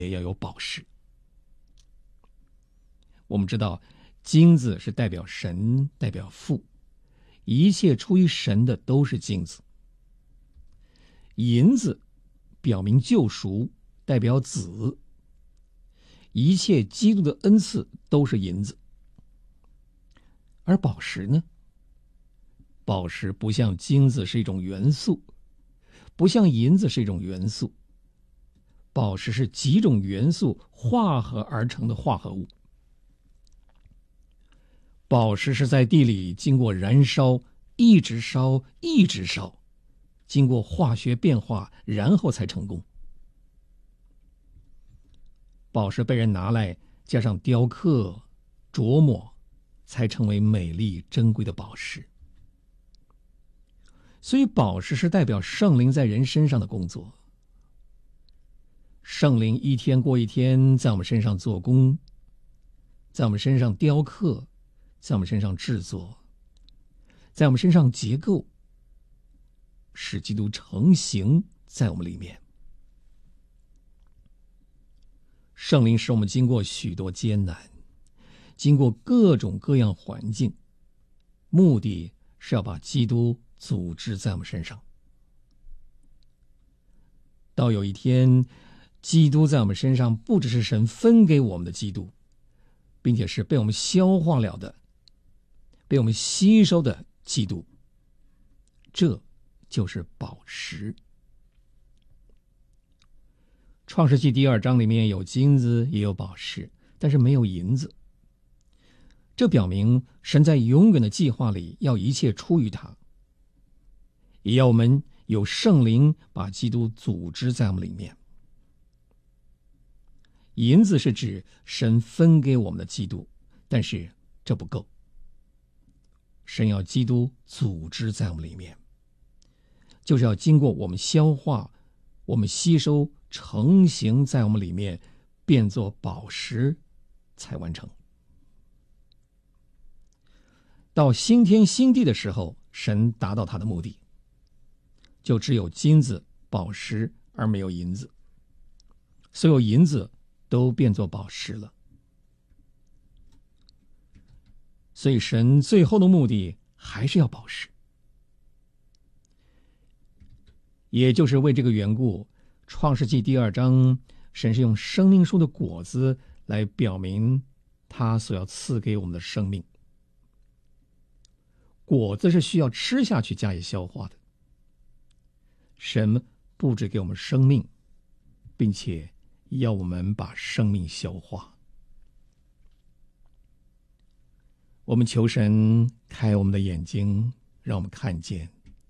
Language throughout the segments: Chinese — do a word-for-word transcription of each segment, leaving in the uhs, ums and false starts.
也要有宝石。我们知道金子是代表神，代表父，一切出于神的都是金子。银子表明救赎，代表子，一切基督的恩赐都是银子。而宝石呢？宝石不像金子是一种元素，不像银子是一种元素，宝石是几种元素化合而成的化合物。宝石是在地里经过燃烧，一直烧，一直烧，经过化学变化，然后才成功。宝石被人拿来加上雕刻、琢磨，才成为美丽珍贵的宝石。所以宝石是代表圣灵在人身上的工作。圣灵一天过一天在我们身上做工，在我们身上雕刻，在我们身上制作，在我们身上结构，使基督成形在我们里面。圣灵使我们经过许多艰难，经过各种各样环境，目的是要把基督组织在我们身上。到有一天，基督在我们身上不只是神分给我们的基督，并且是被我们消化了的，被我们吸收的基督，这就是宝石。创世纪第二章里面有金子也有宝石，但是没有银子。这表明神在永远的计划里要一切出于他，也要我们有圣灵把基督组织在我们里面。银子是指神分给我们的基督，但是这不够，神要基督组织在我们里面，就是要经过我们消化，我们吸收，成型在我们里面，变作宝石才完成。到新天新地的时候，神达到他的目的，就只有金子、宝石，而没有银子。所有银子都变作宝石了。所以神最后的目的还是要宝石。也就是为这个缘故，创世纪第二章，神是用生命树的果子来表明他所要赐给我们的生命。果子是需要吃下去加以消化的。神不只给我们生命，并且要我们把生命消化。我们求神开我们的眼睛，让我们看见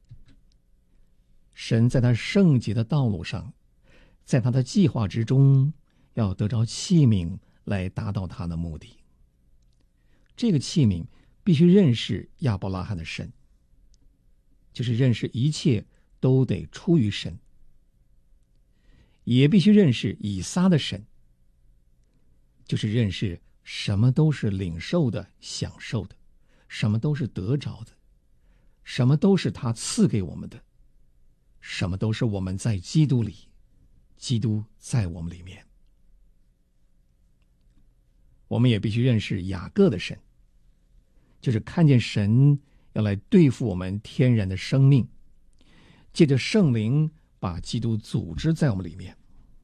神在他圣洁的道路上，在他的计划之中，要得着器皿来达到他的目的。这个器皿必须认识亚伯拉罕的神，就是认识一切都得出于神，也必须认识以撒的神，就是认识什么都是领受的、享受的，什么都是得着的，什么都是他赐给我们的，什么都是我们在基督里，基督在我们里面。我们也必须认识雅各的神，就是看见神要来对付我们天然的生命，借着圣灵把基督组织在我们里面。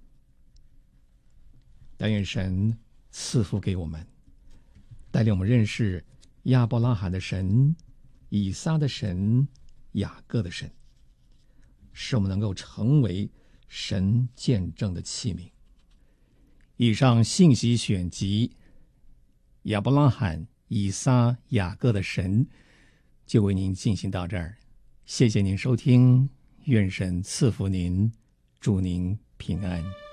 但愿神赐福给我们，带领我们认识亚伯拉罕的神、以撒的神、雅各的神，使我们能够成为神见证的器皿。以上信息选集，亚伯拉罕、以撒、雅各的神，就为您进行到这儿。谢谢您收听，愿神赐福您，祝您平安。